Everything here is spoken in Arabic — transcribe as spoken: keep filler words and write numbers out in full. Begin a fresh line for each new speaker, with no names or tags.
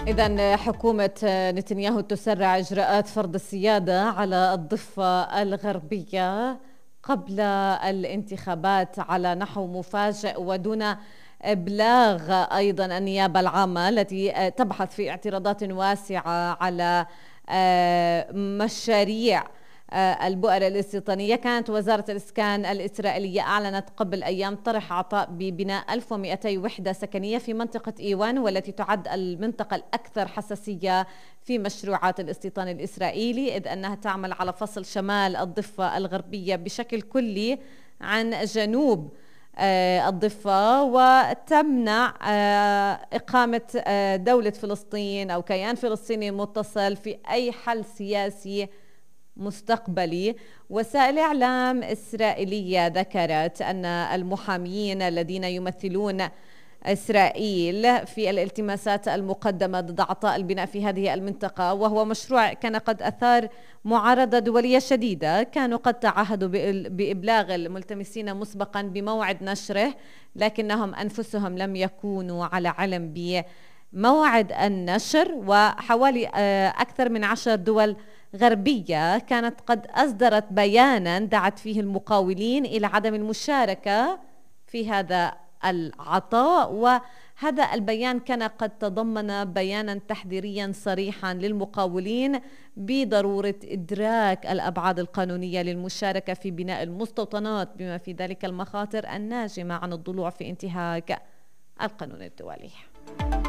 إذن حكومة نتنياهو تسرع إجراءات فرض السيادة على الضفة الغربية قبل الانتخابات على نحو مفاجئ ودون إبلاغ أيضا النيابة العامة التي تبحث في اعتراضات واسعة على مشاريع البؤر الاستيطانية. كانت وزارة الإسكان الإسرائيلية أعلنت قبل أيام طرح عطاء ببناء ألف ومئتي وحدة سكنية في منطقة إيوان، والتي تعد المنطقة الأكثر حساسية في مشروعات الاستيطان الإسرائيلي، إذ أنها تعمل على فصل شمال الضفة الغربية بشكل كلي عن جنوب الضفة، وتمنع إقامة دولة فلسطين أو كيان فلسطيني متصل في أي حل سياسي مستقبلي. وسائل إعلام إسرائيلية ذكرت أن المحامين الذين يمثلون إسرائيل في الالتماسات المقدمة ضد عطاء البناء في هذه المنطقة، وهو مشروع كان قد أثار معارضة دولية شديدة، كانوا قد تعهدوا بإبلاغ الملتمسين مسبقا بموعد نشره، لكنهم أنفسهم لم يكونوا على علم بموعد النشر. وحوالي أكثر من عشر دول غربية كانت قد أصدرت بيانا دعت فيه المقاولين إلى عدم المشاركة في هذا العطاء، وهذا البيان كان قد تضمن بيانا تحذيريا صريحا للمقاولين بضرورة إدراك الأبعاد القانونية للمشاركة في بناء المستوطنات، بما في ذلك المخاطر الناجمة عن الضلوع في انتهاك القانون الدولي.